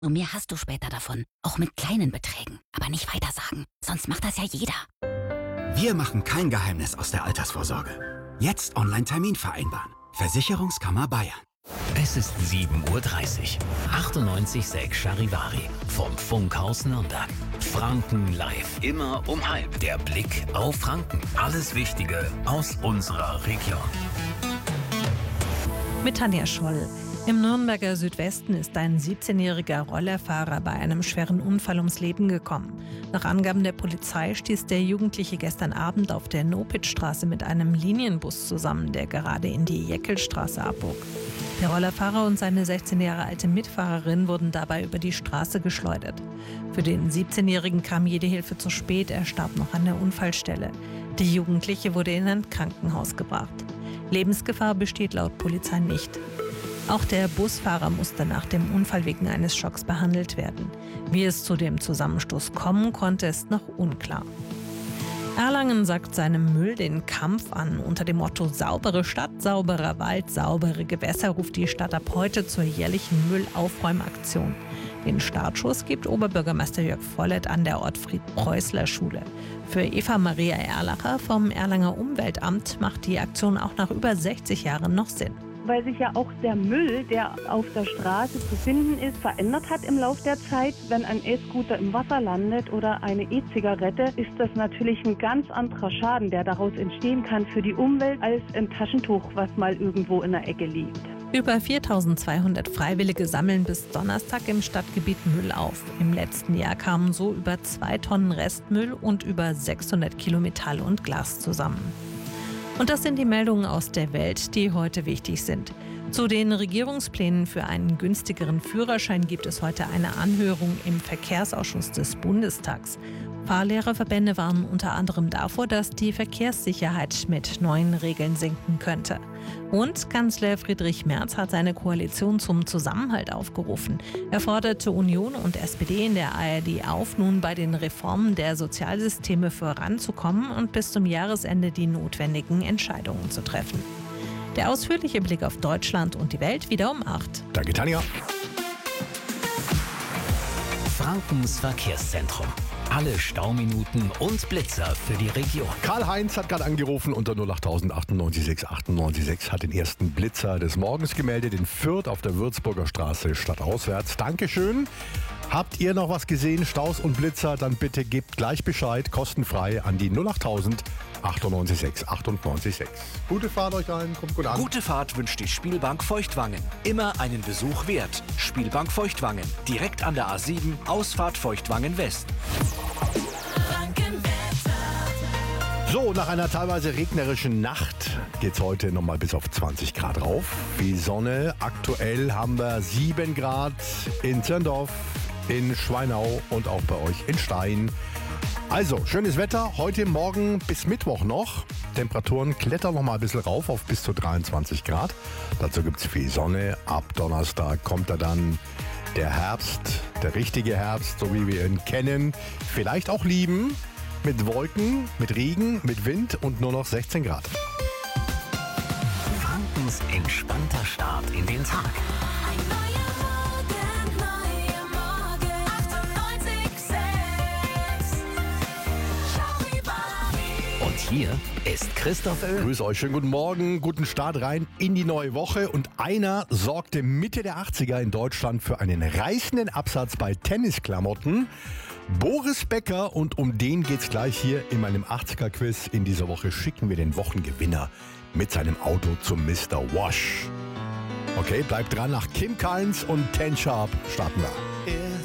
Und mehr hast du später davon. Auch mit kleinen Beträgen. Aber nicht weitersagen. Sonst macht das ja jeder. Wir machen kein Geheimnis aus der Altersvorsorge. Jetzt Online-Termin vereinbaren. Versicherungskammer Bayern. Es ist 7:30 Uhr. 98,6 Charivari. Vom Funkhaus Nürnberg. Franken live. Immer um halb. Der Blick auf Franken. Alles Wichtige aus unserer Region. Mit Tanja Scholl. Im Nürnberger Südwesten ist ein 17-jähriger Rollerfahrer bei einem schweren Unfall ums Leben gekommen. Nach Angaben der Polizei stieß der Jugendliche gestern Abend auf der Nopitzstraße mit einem Linienbus zusammen, der gerade in die Jäckelstraße abbog. Der Rollerfahrer und seine 16 Jahre alte Mitfahrerin wurden dabei über die Straße geschleudert. Für den 17-Jährigen kam jede Hilfe zu spät, er starb noch an der Unfallstelle. Der Jugendliche wurde in ein Krankenhaus gebracht. Lebensgefahr besteht laut Polizei nicht. Auch der Busfahrer musste nach dem Unfall wegen eines Schocks behandelt werden. Wie es zu dem Zusammenstoß kommen konnte, ist noch unklar. Erlangen sagt seinem Müll den Kampf an. Unter dem Motto Saubere Stadt, sauberer Wald, saubere Gewässer ruft die Stadt ab heute zur jährlichen Müllaufräumaktion. Den Startschuss gibt Oberbürgermeister Jörg Vollert an der Ottfried-Preußler-Schule. Für Eva Maria Erlacher vom Erlanger Umweltamt macht die Aktion auch nach über 60 Jahren noch Sinn. Weil sich ja auch der Müll, der auf der Straße zu finden ist, verändert hat im Laufe der Zeit. Wenn ein E-Scooter im Wasser landet oder eine E-Zigarette, ist das natürlich ein ganz anderer Schaden, der daraus entstehen kann für die Umwelt, als ein Taschentuch, was mal irgendwo in der Ecke liegt. Über 4.200 Freiwillige sammeln bis Donnerstag im Stadtgebiet Müll auf. Im letzten Jahr kamen so über 2 Tonnen Restmüll und über 600 Kilo Metall und Glas zusammen. Und das sind die Meldungen aus der Welt, die heute wichtig sind. Zu den Regierungsplänen für einen günstigeren Führerschein gibt es heute eine Anhörung im Verkehrsausschuss des Bundestags. Fahrlehrerverbände warnen unter anderem davor, dass die Verkehrssicherheit mit neuen Regeln sinken könnte. Und Kanzler Friedrich Merz hat seine Koalition zum Zusammenhalt aufgerufen. Er forderte Union und SPD in der ARD auf, nun bei den Reformen der Sozialsysteme voranzukommen und bis zum Jahresende die notwendigen Entscheidungen zu treffen. Der ausführliche Blick auf Deutschland und die Welt wieder um 8. Danke, Tanja. Frankens Verkehrszentrum. Alle Stauminuten und Blitzer für die Region. Karl-Heinz hat gerade angerufen unter 08000 98 6 hat den ersten Blitzer des Morgens gemeldet in Fürth auf der Würzburger Straße stadtauswärts. Dankeschön. Habt ihr noch was gesehen, Staus und Blitzer, dann bitte gebt gleich Bescheid, kostenfrei an die 08000 98 6. Gute Fahrt euch allen, kommt gut an. Gute Fahrt wünscht die Spielbank Feuchtwangen. Immer einen Besuch wert. Spielbank Feuchtwangen. Direkt an der A7, Ausfahrt Feuchtwangen West. So, nach einer teilweise regnerischen Nacht geht's heute nochmal bis auf 20 Grad rauf. Die Sonne, aktuell haben wir 7 Grad in Zirndorf, in Schweinau und auch bei euch in Stein. Also, schönes Wetter, heute Morgen bis Mittwoch noch. Temperaturen klettern noch mal ein bisschen rauf auf bis zu 23 Grad. Dazu gibt es viel Sonne. Ab Donnerstag kommt da dann der Herbst, der richtige Herbst, so wie wir ihn kennen. Vielleicht auch lieben, mit Wolken, mit Regen, mit Wind und nur noch 16 Grad. Frankens entspannter Start in den Tag. Und hier ist Christoph Oehl. Grüß euch, schönen guten Morgen, guten Start rein in die neue Woche. Und einer sorgte Mitte der 80er in Deutschland für einen reißenden Absatz bei Tennisklamotten. Boris Becker, und um den geht's gleich hier in meinem 80er-Quiz. In dieser Woche schicken wir den Wochengewinner mit seinem Auto zum Mr. Wash. Okay, bleibt dran, nach Kim Carnes und Ten Sharp starten wir.